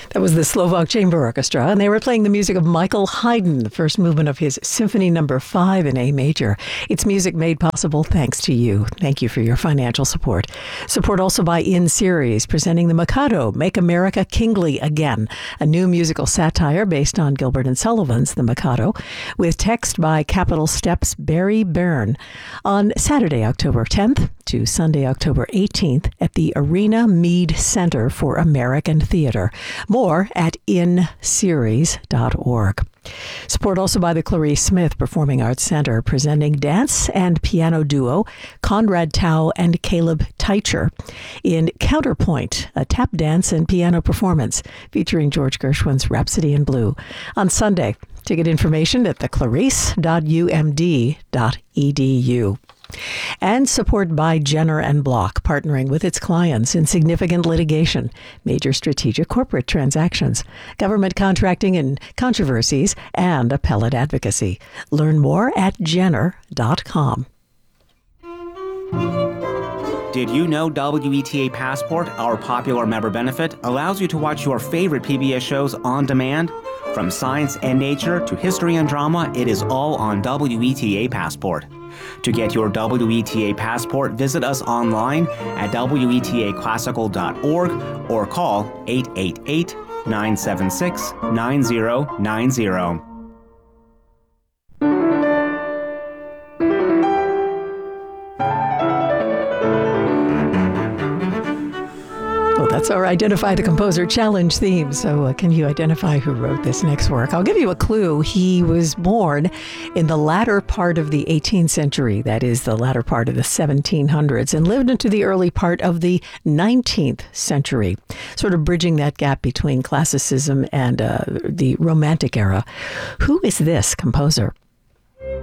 That was the Slovak Chamber Orchestra, and they were playing the music of Michael Haydn, the first movement of his Symphony No. 5 in A major. It's music made possible thanks to you. Thank you for your financial support. Support also by In Series, presenting The Mikado, Make America Kingly Again, a new musical satire based on Gilbert and Sullivan's The Mikado, with text by Capital Steps' Barry Byrne, on Saturday, October 10th to Sunday, October 18th at the Arena Mead Center for American Theater. More at inseries.org. Support also by the Clarice Smith Performing Arts Center, presenting dance and piano duo Conrad Tao and Caleb Teicher in Counterpoint, a tap dance and piano performance featuring George Gershwin's Rhapsody in Blue on Sunday. Ticket information at theclarice.umd.edu. And support by Jenner and Block, partnering with its clients in significant litigation, major strategic corporate transactions, government contracting and controversies, and appellate advocacy. Learn more at jenner.com. Did you know WETA Passport, our popular member benefit, allows you to watch your favorite PBS shows on demand? From science and nature to history and drama, it is all on WETA Passport. To get your WETA Passport, visit us online at wetaclassical.org or call 888-976-9090. That's our Identify the Composer Challenge theme. So can you identify who wrote this next work? I'll give you a clue. He was born in the latter part of the 18th century, that is the latter part of the 1700s, and lived into the early part of the 19th century, sort of bridging that gap between classicism and the Romantic era. Who is this composer?